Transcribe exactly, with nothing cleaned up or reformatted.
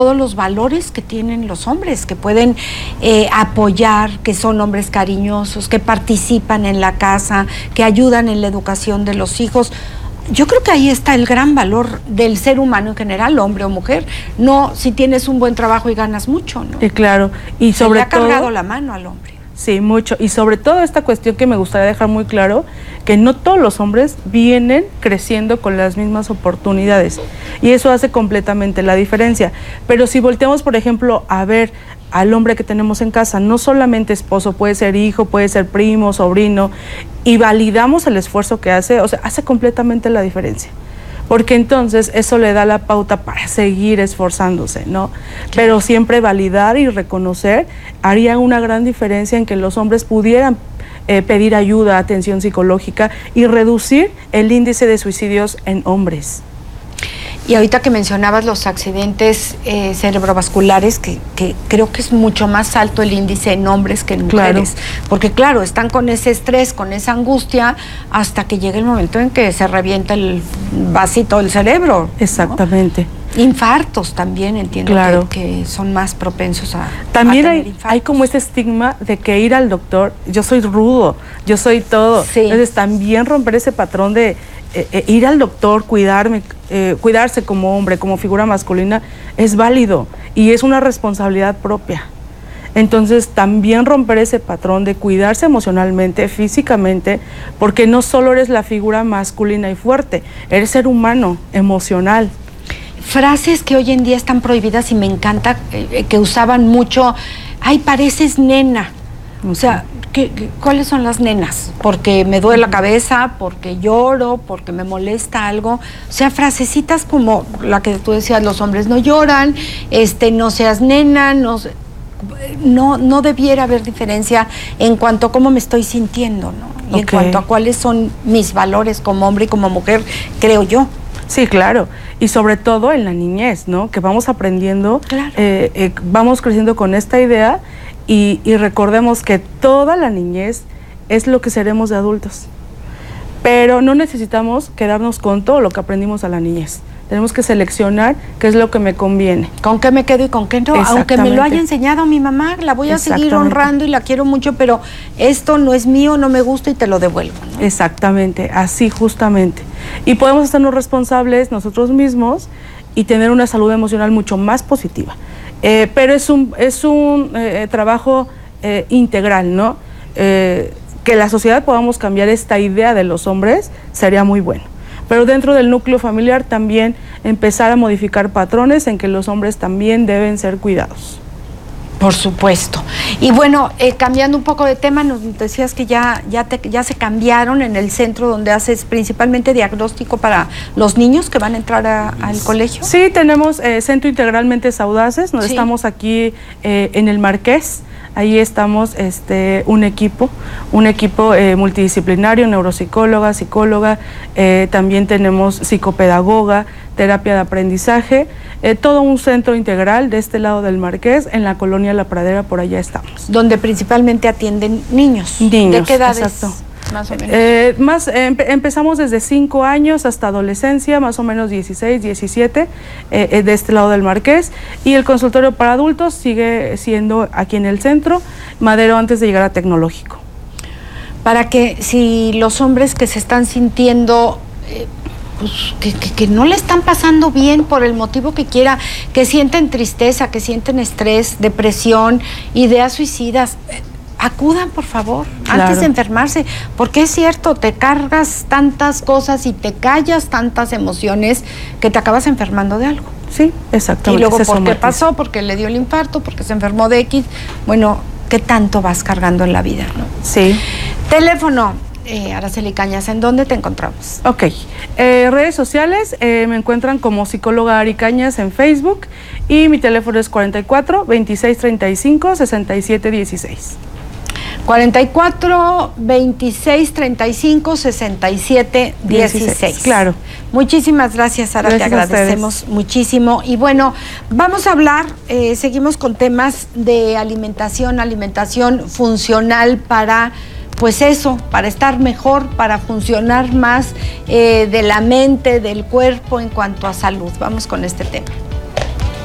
todos los valores que tienen los hombres, que pueden eh, apoyar, que son hombres cariñosos, que participan en la casa, que ayudan en la educación de los hijos. Yo creo que ahí está el gran valor del ser humano en general, hombre o mujer, no si tienes un buen trabajo y ganas mucho, ¿no? Y claro, y sobre Se le ha todo, cargado la mano al hombre. Sí, mucho. Y sobre todo esta cuestión que me gustaría dejar muy claro, que no todos los hombres vienen creciendo con las mismas oportunidades. Y eso hace completamente la diferencia. Pero si volteamos, por ejemplo, a ver al hombre que tenemos en casa, no solamente esposo, puede ser hijo, puede ser primo, sobrino, y validamos el esfuerzo que hace, o sea, hace completamente la diferencia. Porque entonces eso le da la pauta para seguir esforzándose, ¿no? Pero siempre validar y reconocer haría una gran diferencia en que los hombres pudieran eh, pedir ayuda, atención psicológica y reducir el índice de suicidios en hombres. Y ahorita que mencionabas los accidentes eh, cerebrovasculares, que, que creo que es mucho más alto el índice en hombres que en mujeres, claro. Porque claro, están con ese estrés, con esa angustia, hasta que llega el momento en que se revienta el vasito del cerebro. Exactamente. ¿No? Infartos también, entiendo, claro. que, que son más propensos a También a hay, tener hay como ese estigma de que ir al doctor, yo soy rudo, yo soy todo. Sí. Entonces también romper ese patrón de eh, eh, ir al doctor, cuidarme, eh, cuidarse como hombre, como figura masculina, es válido y es una responsabilidad propia. Entonces también romper ese patrón de cuidarse emocionalmente, físicamente, porque no solo eres la figura masculina y fuerte, eres ser humano, emocional. Frases que hoy en día están prohibidas y me encanta eh, que usaban mucho, ay, pareces nena. O sea, ¿qué, qué, ¿cuáles son las nenas? Porque me duele la cabeza, porque lloro, porque me molesta algo. O sea, frasecitas como la que tú decías, los hombres no lloran, este, no seas nena, no, no, no debiera haber diferencia en cuanto a cómo me estoy sintiendo, ¿no? Y okay. En cuanto a cuáles son mis valores como hombre y como mujer, creo yo. Sí, claro, y sobre todo en la niñez, ¿no? Que vamos aprendiendo, claro. eh, eh, vamos creciendo con esta idea y, y recordemos que toda la niñez es lo que seremos de adultos, pero no necesitamos quedarnos con todo lo que aprendimos a la niñez. Tenemos que seleccionar qué es lo que me conviene. ¿Con qué me quedo y con qué no? Aunque me lo haya enseñado mi mamá, la voy a seguir honrando y la quiero mucho, pero esto no es mío, no me gusta y te lo devuelvo, ¿no? Exactamente, así justamente. Y podemos hacernos responsables nosotros mismos y tener una salud emocional mucho más positiva. Eh, pero es un, es un eh, trabajo eh, integral, ¿no? Eh, que la sociedad podamos cambiar esta idea de los hombres sería muy bueno. Pero dentro del núcleo familiar también empezar a modificar patrones en que los hombres también deben ser cuidados. Por supuesto. Y bueno, eh, cambiando un poco de tema, nos decías que ya, ya, te, ya se cambiaron en el centro donde haces principalmente diagnóstico para los niños que van a entrar a, al colegio. Sí, tenemos eh, Centro Integralmente Audaces, nos sí. Estamos aquí eh, en el Marqués. Ahí estamos este, un equipo, un equipo eh, multidisciplinario, neuropsicóloga, psicóloga, eh, también tenemos psicopedagoga, terapia de aprendizaje, eh, todo un centro integral de este lado del Marqués, en la colonia La Pradera, por allá estamos. Donde principalmente atienden niños. Niños, ¿de qué edades? Exacto. Más o menos. Eh, más, eh, empe empezamos desde cinco años hasta adolescencia, más o menos dieciséis, diecisiete, eh, de este lado del Marqués. Y el consultorio para adultos sigue siendo aquí en el centro, Madero, antes de llegar a Tecnológico. Para que si los hombres que se están sintiendo... Eh, pues, que, que, que no le están pasando bien por el motivo que quiera, que sienten tristeza, que sienten estrés, depresión, ideas suicidas... Eh, acudan, por favor, claro. Antes de enfermarse, porque es cierto, te cargas tantas cosas y te callas tantas emociones que te acabas enfermando de algo. Sí, exactamente. Y luego, ¿por qué pasó? Porque le dio el infarto, porque se enfermó de X. Bueno, ¿qué tanto vas cargando en la vida, no? Sí. Teléfono, eh, Araceli Cañas, ¿en dónde te encontramos? Ok, eh, redes sociales, eh, me encuentran como psicóloga Ari Cañas en Facebook y mi teléfono es cuarenta y cuatro, veintiséis, treinta y cinco, sesenta y siete, dieciséis. cuarenta y cuatro, veintiséis, treinta y cinco, sesenta y siete, dieciséis. Claro. Muchísimas gracias, Sara, gracias te agradecemos muchísimo. Y bueno, vamos a hablar, eh, seguimos con temas de alimentación, alimentación funcional para, pues eso, para estar mejor, para funcionar más eh, de la mente, del cuerpo en cuanto a salud. Vamos con este tema.